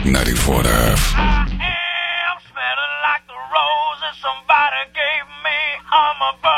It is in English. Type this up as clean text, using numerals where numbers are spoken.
94 F. I am smelling like the roses somebody gave me. I'm a